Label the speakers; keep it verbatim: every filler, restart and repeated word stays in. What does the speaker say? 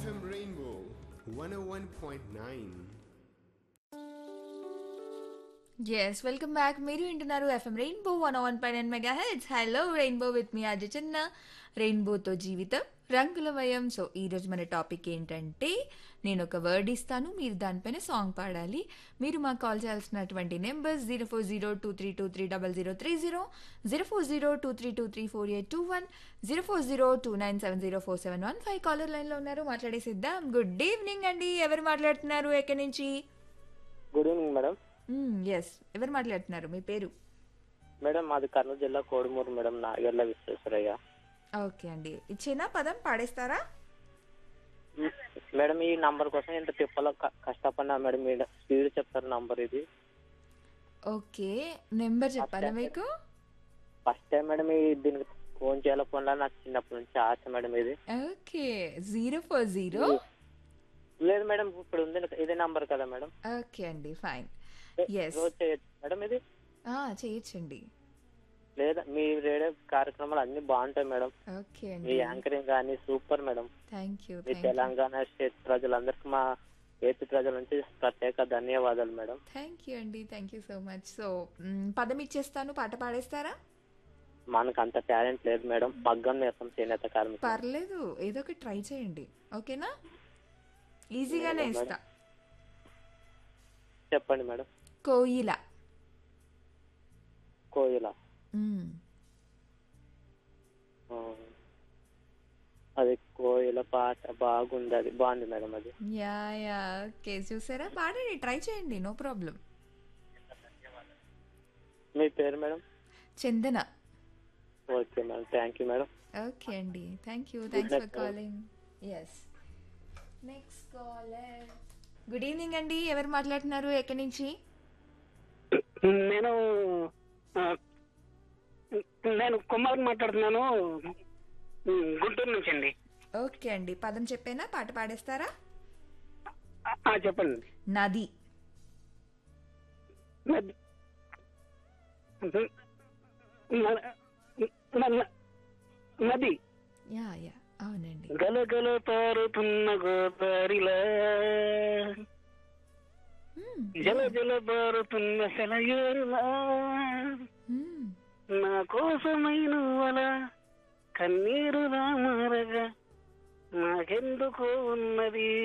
Speaker 1: FM rainbow one ఓ one point nine.
Speaker 2: Yes welcome back. మీరు వింటున్నారు FM rainbow one one point nine mega heads. Hello rainbow with me Ajay చిన్న. రెయిన్బోతో జీవితం రంగులమయం. So ఈరోజు మన టాపిక్ ఏంటంటే, నేను ఒక వర్డ్ ఇస్తాను, మీరు దానిపైన సాంగ్ పాడాలి. మీరు మాకు కాల్ చేయాల్సినటువంటి numbers zero four zero two three two three double zero three zero, zero four zero two three two three four eight two one, zero four zero two nine seven zero four seven one five. Caller లైన్లో ఉన్నారు, మాట్లాడేసిద్దాం. Good evening అండి. ఎవరు మాట్లాడుతున్నారు, ఎక్కడి నుంచి?
Speaker 3: Good evening madam.
Speaker 2: Yes, ఎవరు మాట్లాడుతున్నారు, మీ పేరు?
Speaker 3: మేడం మాది కర్నూలు జిల్లా కోడుమూరు మేడం, నాగర్ల విశ్వేశ్వరయ్య.
Speaker 2: ఓకే అండి, ఇచ్చేనా పదం పాడేస్తారా?
Speaker 3: మ్, మేడం ఈ నంబర్ కోసం ఎంత తిప్పలో క- కష్టపడినా మేడం. మీ స్పీడ్ చెప్తారు నంబర్ ఇది.
Speaker 2: ఓకే, నెంబర్ చెప్పాలా మీకు?
Speaker 3: ఫస్ట్ టైం మేడం ఈ దీనికి ఫోన్ చేయాల ఫోన్లో నాకు చిన్నప్పటి నుంచి ఆశ మేడం ఇది.
Speaker 2: Okay, zero four zero.
Speaker 3: లేదు మేడం, ఇప్పుడు ఉంది ఇదే నంబర్ కదా మేడం.
Speaker 2: ఓకే అండి, ఫైన్. ఎస్,
Speaker 3: రోజు చేయొచ్చు మేడం ఇది?
Speaker 2: చేయొచ్చండి.
Speaker 3: లేదా మీ రేడియో కార్యక్రమాలు అన్ని బాగుంటాయి మేడం.
Speaker 2: ఓకే
Speaker 3: మీ
Speaker 2: అండి,
Speaker 3: యాంకరింగ్ కానీ super madam.
Speaker 2: Thank you.
Speaker 3: Me Telangana state ప్రజలందరికీ, మా ఏపీ ప్రజల నుంచి ప్రత్యేక ధన్యవాదాలు మేడం.
Speaker 2: థ్యాంక్ యూ అండి, thank you so much. So పదం ఇచ్చేస్తాను, పాట పాడేస్తారా?
Speaker 3: మనకు అంత టాలెంట్ లేదు మేడం. మగ్గం నేసం చేనేత కార్మికులు.
Speaker 2: పర్లేదు, ఏదో ఒకటి ట్రై చేయండి, ఓకేనా? ఈజీగానే
Speaker 3: లేదా
Speaker 2: ఇస్తా.
Speaker 3: చెప్పండి మేడం.
Speaker 2: కోయిల.
Speaker 3: కోయిల.
Speaker 2: మ్మ్.
Speaker 3: ఆ, అది కోయిల పాట బాగుంది, అది బాగుంది మేడం. అది
Speaker 2: యా యా ఓకే, చూసారా? పాడండి, ట్రై చేయండి, నో ప్రాబ్లం.
Speaker 3: మీ పేరు madam?
Speaker 2: Chandana.
Speaker 3: Okay madam, thank you madam.
Speaker 2: Okay అండి, thank you, thanks
Speaker 3: night,
Speaker 2: for
Speaker 3: madam.
Speaker 2: Calling. Yes, next caller. Good evening అండి. ఎవరు మాట్లాడుతున్నారు, ఎక్కడి నుంచి?
Speaker 4: నేను ఆ, నేను కుమార్ మాట్లాడుతున్నాను, గుంటూరు నుంచి అండి.
Speaker 2: ఓకే అండి, పదం చెప్పేనా, పాట పాడేస్తారా?
Speaker 4: ఆ, చెప్పండి.
Speaker 2: నది.
Speaker 4: నది. న- న- నది
Speaker 2: యా యా అవునండి.
Speaker 4: గలగల పారుతున్న గోదారిలా,
Speaker 2: మ్మ్.
Speaker 4: జల జల పారుతున్న సెలయేరులా,
Speaker 2: మ్మ్.
Speaker 4: నా కోసమైన వల కన్నీరులా మారగా నాకెందుకో ఉన్నది